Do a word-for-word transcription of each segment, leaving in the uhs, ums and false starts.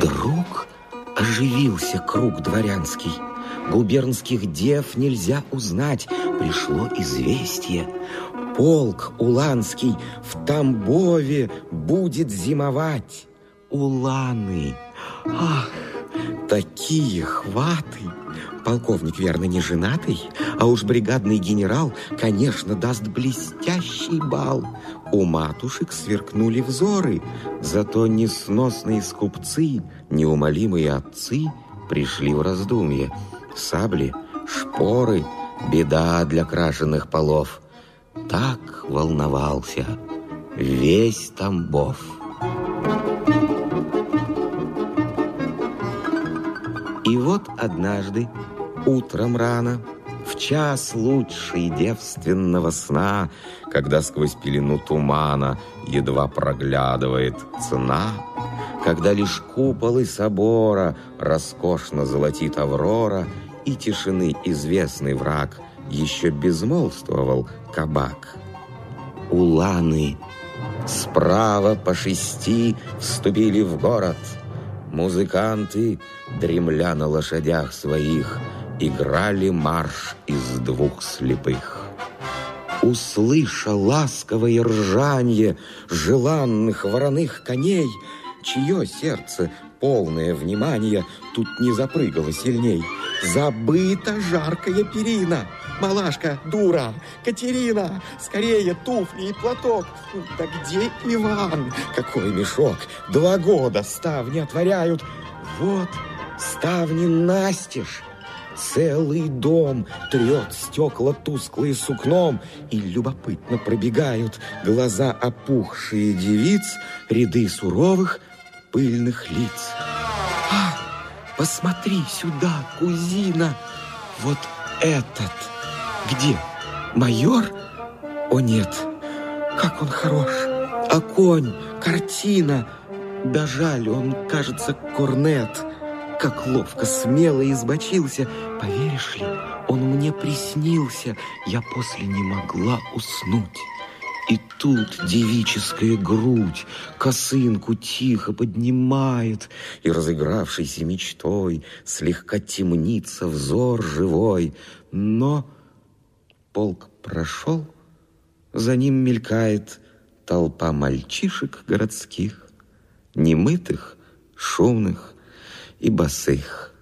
Вдруг оживился круг дворянский. Губернских дев нельзя узнать. Пришло известие. Полк уланский в Тамбове будет зимовать. Уланы, ах, такие хваты! Полковник, верно, не женатый, а уж бригадный генерал, конечно, даст блестящий бал. У матушек сверкнули взоры, зато несносные скупцы, неумолимые отцы пришли в раздумье. Сабли, шпоры, беда для крашеных полов. Так волновался весь Тамбов. И вот однажды, утром рано, в час лучший девственного сна, когда сквозь пелену тумана едва проглядывает цена, когда лишь куполы собора роскошно золотит аврора, и тишины известный враг еще безмолвствовал кабак. Уланы справа по шести вступили в город. Музыканты, дремля на лошадях своих, играли марш из двух слепых. Услыша ласковое ржанье желанных вороных коней, чье сердце, полное внимания, тут не запрыгало сильней. Забыта жаркая перина. Малашка, дура, Катерина, скорее туфли и платок. Да где Иван? Какой мешок? Два года ставни отворяют. Вот ставни настежь. Целый дом трет стекла тусклые сукном, и любопытно пробегают глаза опухшие девиц, ряды суровых пыльных лиц. А, посмотри сюда, кузина, вот этот. Где? Майор? О, нет, как он хорош. А конь, картина. Да жаль, он, кажется, корнет. Как ловко, смело избочился. Поверишь ли, он мне приснился. Я после не могла уснуть. И тут девическая грудь косынку тихо поднимает, и, разыгравшейся мечтой, слегка темнится взор живой. Но полк прошел, за ним мелькает толпа мальчишек городских, немытых, шумных и босых.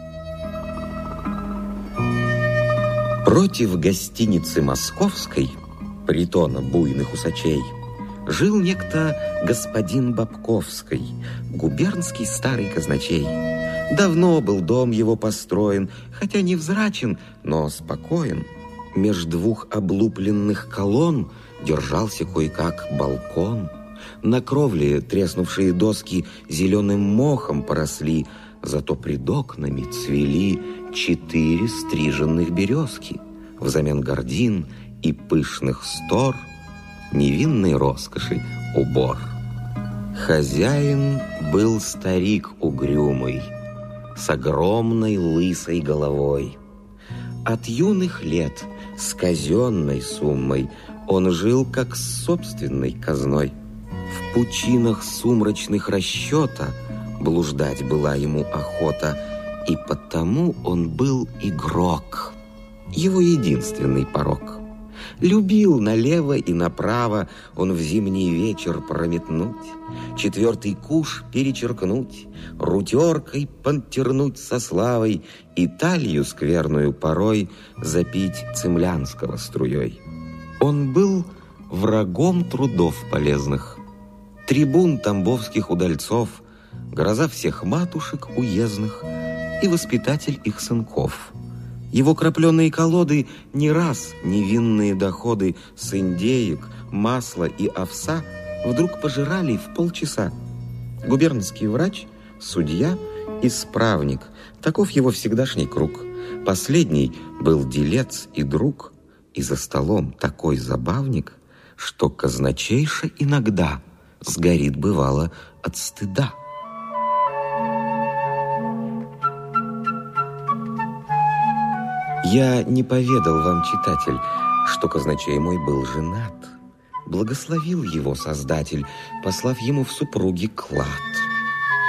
Против гостиницы Московской, притона буйных усачей, жил некто господин Бабковский, губернский старый казначей. Давно был дом его построен, хотя невзрачен, но спокоен. Меж двух облупленных колонн держался кое-как балкон. На кровле треснувшие доски зеленым мохом поросли, зато пред окнами цвели четыре стриженных березки. Взамен гордин и пышных стор невинной роскоши убор. Хозяин был старик угрюмый, с огромной лысой головой. От юных лет с казенной суммой он жил как с собственной казной. В пучинах сумрачных расчета блуждать была ему охота, и потому он был игрок, его единственный порок. Любил налево и направо он в зимний вечер прометнуть, четвертый куш перечеркнуть, рутеркой понтернуть со славой и талью скверную порой запить цемлянского струей. Он был врагом трудов полезных, трибун тамбовских удальцов, гроза всех матушек уездных и воспитатель их сынков. Его крапленые колоды не раз невинные доходы с индеек, масла и овса вдруг пожирали в полчаса. Губернский врач, судья, исправник – таков его всегдашний круг. Последний был делец и друг, и за столом такой забавник, что казначейша иногда сгорит, бывало, от стыда. Я не поведал вам, читатель, что казначей мой был женат. Благословил его Создатель, послав ему в супруги клад.